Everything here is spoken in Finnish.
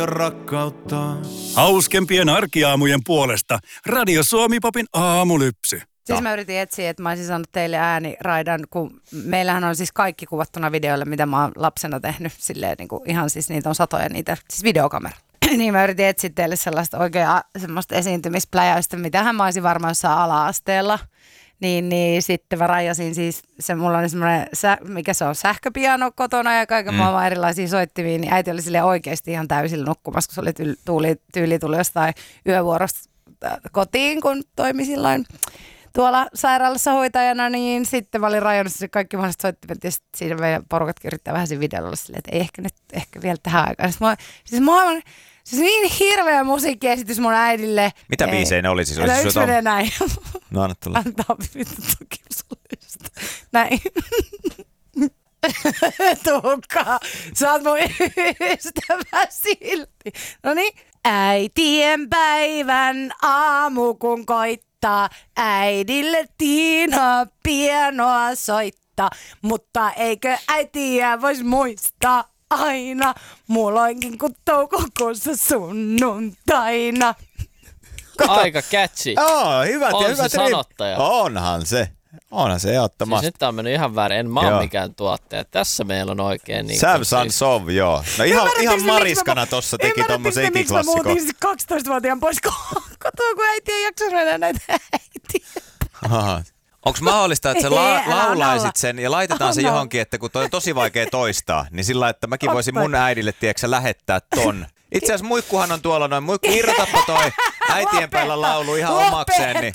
rakkautta. Hauskempien arkiaamujen puolesta Radio Suomi-popin aamulypsy. Siis mä yritin etsiä, että mä olisin saanut teille ääniraidan, kun meillähän on siis kaikki kuvattuna videolle, mitä mä oon lapsena tehnyt. Silleen niin kuin ihan siis niitä on satoja niitä, siis videokamera. Niin mä yritin etsiä teille sellaista oikein semmoista esiintymispläjäystä, mitähän mä olisin varmaan jossain ala-asteella. Niin sitten mä rajasin siis, mulla oli semmoinen, mikä se on, sähköpiano kotona ja kaiken maailman erilaisia soittimia, niin äiti oli silleen oikeasti ihan täysillä nukkumassa, kun se oli tyyli tuli jostain yövuorosta kotiin, kun toimi silloin tuolla sairaalassa hoitajana, niin sitten mä olin rajannut se kaikki mahdolliset soittimet ja sitten siinä meidän porukatkin yrittää vähän siinä videolla silleen, että ei ehkä vielä tähän aikaan. Siis niin hirveä musiikkiesitys mun äidille. Mitä biisejä ne oli siis? Yksi menee näin. No anna tulla. Antaa vittu kiusallista. Näin. Tuukka, sä oot mun ystävä silti. Noniin. Äitien päivän aamu kun koittaa, äidille Tiina pianoa soittaa, mutta eikö äitiä vois muistaa aina, muulloinkin kuin toukokuussa sunnuntaina. Aika catchy. Oo, hyvät on ja hyvät se sanottaja. Onhan se ehdottomasti. Siis nyt tää on mennyt ihan väärin. En mä oo mikään tuottaja. Tässä meillä on oikein niin. Sam Sansov, joo. No ihan mariskana tossa teki tommosen ikiklassikon. Miksi mä muutin 12-vuotiaan pois kotoa, kun äiti ei jaksaisi mennä näitä äitiä. Onko mahdollista, että sä laulaisit sen ja laitetaan se johonkin, että kun toi on tosi vaikea toistaa, niin sillä että mäkin voisin mun äidille, tiedätkö, lähettää ton. Itse asiassa muikkuhan on tuolla noin. Muikku, irrotappa toi äitien päällä laulu ihan omakseen. Niin